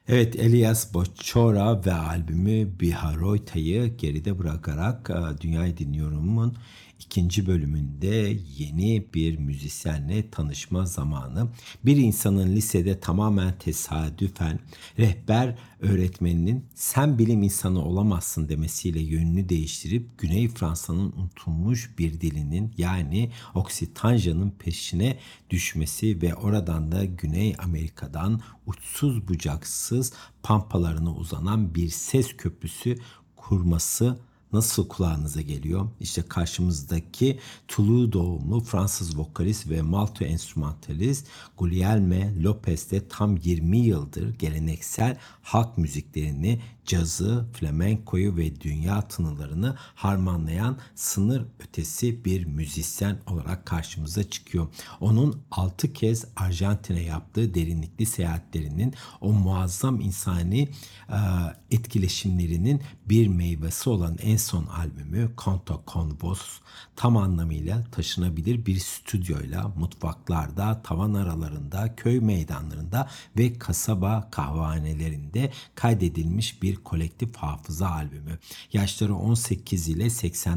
Evet, Elias Bochora ve albümü Biharoita'yı geride bırakarak Dünyayı Dinliyorum'un ikinci bölümünde yeni bir müzisyenle tanışma zamanı. Bir insanın lisede tamamen tesadüfen rehber öğretmeninin sen bilim insanı olamazsın demesiyle yönünü değiştirip Güney Fransa'nın unutulmuş bir dilinin yani Oksitanja'nın peşine düşmesi ve oradan da Güney Amerika'dan uçsuz bucaksız pampalarına uzanan bir ses köprüsü kurması nasıl kulağınıza geliyor? İşte karşımızdaki Toulouse doğumlu Fransız vokalist ve malto enstrümantalist Guglielme Lopez de tam 20 yıldır geleneksel halk müziklerini, cazı, flamenkoyu ve dünya tınılarını harmanlayan sınır ötesi bir müzisyen olarak karşımıza çıkıyor. Onun 6 kez Arjantin'e yaptığı derinlikli seyahatlerinin o muazzam insani etkileşimlerinin bir meyvesi olan en son albümü Canto con Vos tam anlamıyla taşınabilir bir stüdyoyla mutfaklarda, tavan aralarında, köy meydanlarında ve kasaba kahvehanelerinde kaydedilmiş bir kolektif hafıza albümü. Yaşları 18 ile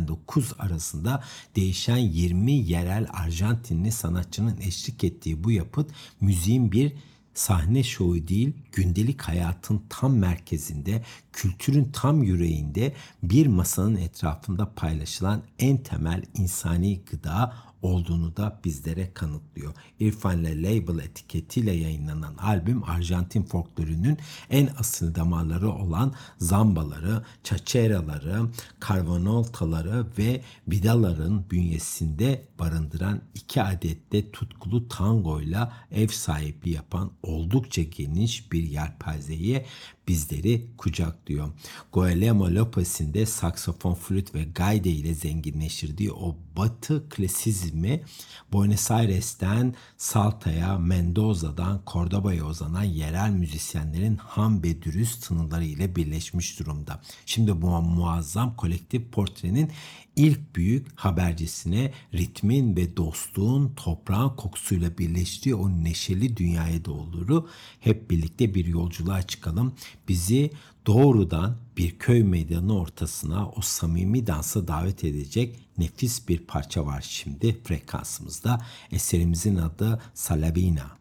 89 arasında değişen 20 yerel Arjantinli sanatçının eşlik ettiği bu yapıt müziğin bir sahne şovu değil, gündelik hayatın tam merkezinde, kültürün tam yüreğinde bir masanın etrafında paylaşılan en temel insani gıda olduğunu da bizlere kanıtlıyor. İrfan'le label etiketiyle yayınlanan albüm Arjantin folklorünün en asıl damarları olan zambaları, çaçeraları, karvanoltaları ve vidaların bünyesinde barındıran 2 adet de tutkulu tangoyla ev sahipliği yapan oldukça geniş bir yelpazeye bizleri kucaklıyor. Guillermo Lopez'in de saksafon, flüt ve gayde ile zenginleştirdiği o batı klasizmi Buenos Aires'ten Salta'ya, Mendoza'dan Cordoba'ya uzanan yerel müzisyenlerin ham ve dürüst tınıları ile birleşmiş durumda. Şimdi bu muazzam kolektif portrenin ilk büyük habercisine ritmin ve dostluğun toprağın kokusuyla birleştiği o neşeli dünyaya doğru hep birlikte bir yolculuğa çıkalım. Bizi doğrudan bir köy meydanı ortasına o samimi dansa davet edecek nefis bir parça var şimdi frekansımızda. Eserimizin adı Salavina.